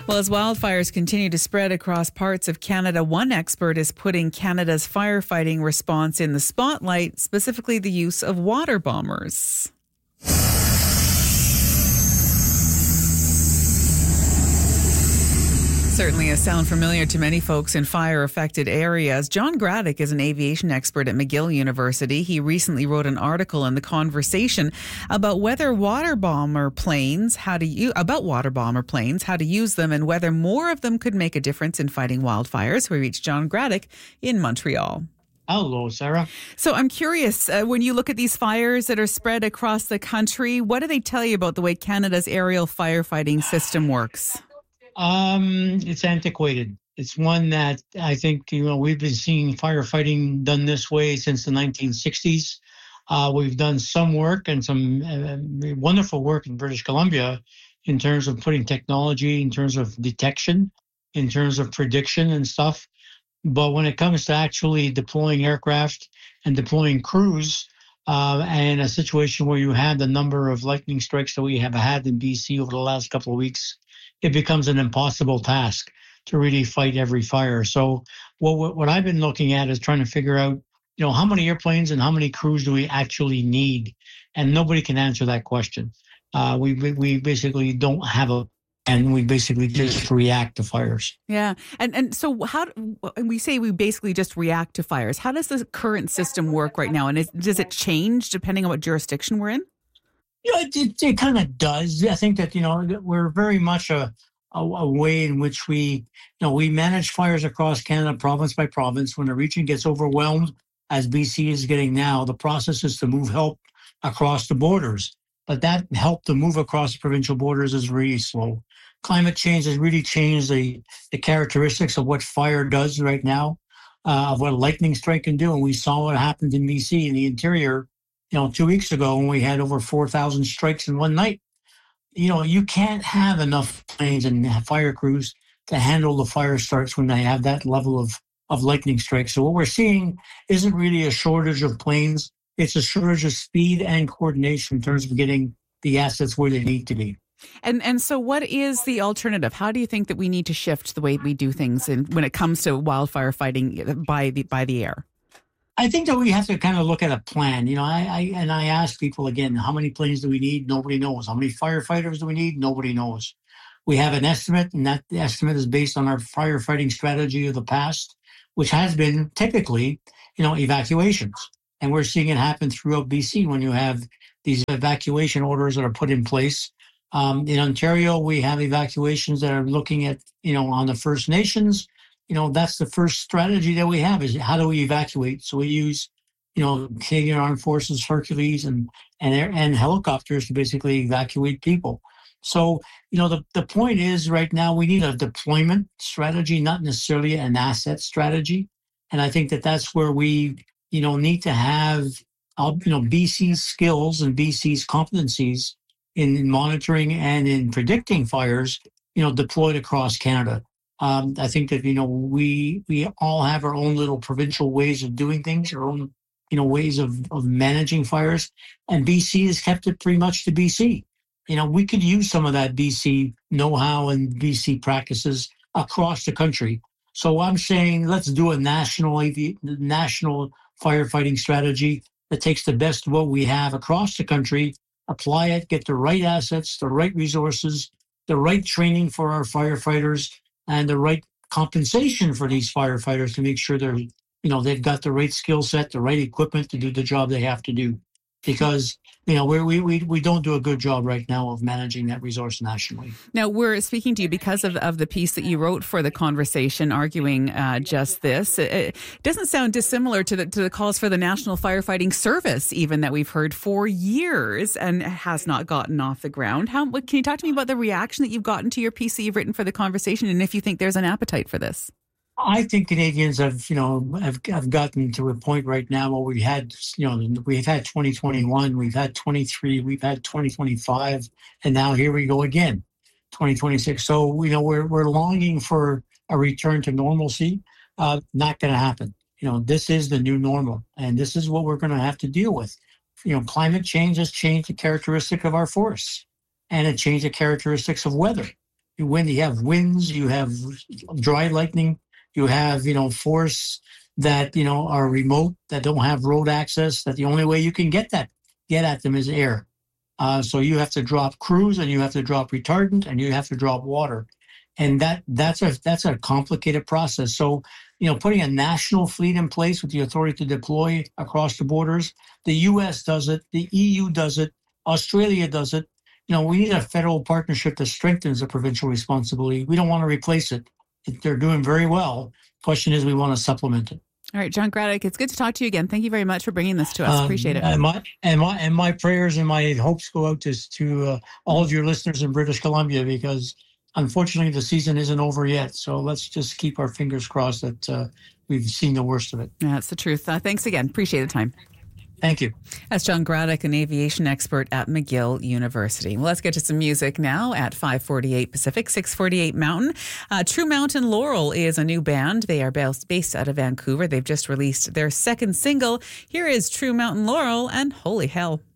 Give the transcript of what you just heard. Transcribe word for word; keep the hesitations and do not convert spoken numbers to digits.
Well, as wildfires continue to spread across parts of Canada, one expert is putting Canada's firefighting response in the spotlight, specifically the use of water bombers. Certainly a sound familiar to many folks in fire-affected areas. John Graddick is an aviation expert at McGill University. He recently wrote an article in The Conversation about whether water bomber planes, how to use, about water bomber planes, how to use them, and whether more of them could make a difference in fighting wildfires. We reached John Graddick in Montreal. Hello, Sarah. So I'm curious, uh, when you look at these fires that are spread across the country, what do they tell you about the way Canada's aerial firefighting system works? Um, it's antiquated. It's one that I think, you know, we've been seeing firefighting done this way since the nineteen sixties. Uh, we've done some work and some uh, wonderful work in British Columbia in terms of putting technology, in terms of detection, in terms of prediction and stuff. But when it comes to actually deploying aircraft and deploying crews, uh, and a situation where you have the number of lightning strikes that we have had in B C over the last couple of weeks, it becomes an impossible task to really fight every fire. So what what I've been looking at is trying to figure out, you know, how many airplanes and how many crews do we actually need? And nobody can answer that question. Uh, we we basically don't have a, and we basically just react to fires. Yeah. And and so how, we say we basically just react to fires. How does the current system work right now? And is, does it change depending on what jurisdiction we're in? Yeah, it, it, it kind of does. I think that, you know, we're very much a, a, a way in which we, you know, we manage fires across Canada, province by province. When a region gets overwhelmed, as B C is getting now, the process is to move help across the borders. But that help to move across the provincial borders is really slow. Climate change has really changed the, the characteristics of what fire does right now, uh, of what a lightning strike can do. And we saw what happened in B C in the interior, you know, two weeks ago when we had over four thousand strikes in one night. You know, you can't have enough planes and fire crews to handle the fire starts when they have that level of, of lightning strikes. So what we're seeing isn't really a shortage of planes. It's a shortage of speed and coordination in terms of getting the assets where they need to be. And and so what is the alternative? How do you think that we need to shift the way we do things in, when it comes to wildfire fighting by the by the air? I think that we have to kind of look at a plan. You know, I, I and I ask people again, how many planes do we need? Nobody knows. How many firefighters do we need? Nobody knows. We have an estimate, and that estimate is based on our firefighting strategy of the past, which has been typically, you know, evacuations. And we're seeing it happen throughout B C when you have these evacuation orders that are put in place. Um, in Ontario, we have evacuations that are looking at, you know, on the First Nations. You know, that's the first strategy that we have is how do we evacuate? So we use, you know, Canadian Armed Forces, Hercules, and and air, and helicopters to basically evacuate people. So, you know, the, the point is right now we need a deployment strategy, not necessarily an asset strategy. And I think that that's where we, you know, need to have, uh, you know, B C's skills and B C's competencies in monitoring and in predicting fires, you know, deployed across Canada. Um, I think that, you know, we we all have our own little provincial ways of doing things, our own, you know, ways of, of managing fires. And B C has kept it pretty much to B C. You know, we could use some of that B C know-how and B C practices across the country. So I'm saying let's do a national national firefighting strategy that takes the best of what we have across the country, apply it, get the right assets, the right resources, the right training for our firefighters, and the right compensation for these firefighters to make sure they're, you know, they've got the right skill set, the right equipment to do the job they have to do. Because, you know, we're, we we we don't do a good job right now of managing that resource nationally. Now, we're speaking to you because of, of the piece that you wrote for The Conversation, arguing uh, just this. It, it doesn't sound dissimilar to the, to the calls for the National Firefighting Service, even, that we've heard for years and has not gotten off the ground. How can you talk to me about the reaction that you've gotten to your piece that you've written for The Conversation, and if you think there's an appetite for this? I think Canadians have, you know, have, have gotten to a point right now where we had, you know, we've had twenty twenty-one, we've had twenty-three, we've had twenty twenty-five, and now here we go again, twenty twenty-six. So, you know, we're we're longing for a return to normalcy. Uh, not going to happen. You know, this is the new normal, and this is what we're going to have to deal with. You know, climate change has changed the characteristic of our forests, and it changed the characteristics of weather. when you have winds, you have dry lightning, you have, you know, forests that, you know, are remote, that don't have road access, that the only way you can get that, get at them is air. Uh, so you have to drop crews, and you have to drop retardant, and you have to drop water. And that that's a that's a complicated process. So, you know, putting a national fleet in place with the authority to deploy across the borders, the U S does it, the E U does it, Australia does it. You know, we need a federal partnership that strengthens the provincial responsibility. We don't want to replace it. They're doing very well. Question is, we want to supplement it. All right, John Graddick, it's good to talk to you again. Thank you very much for bringing this to us. Um, Appreciate it. And my and my and my prayers and my hopes go out to to uh, all of your listeners in British Columbia, because unfortunately the season isn't over yet. So let's just keep our fingers crossed that uh, we've seen the worst of it. Yeah, that's the truth. Uh, thanks again. Appreciate the time. Thank you. That's John Graddick, an aviation expert at McGill University. Well, let's get to some music now at five forty-eight Pacific, six forty-eight Mountain. Uh, True Mountain Laurel is a new band. They are based out of Vancouver. They've just released their second single. Here is True Mountain Laurel and Holy Hell.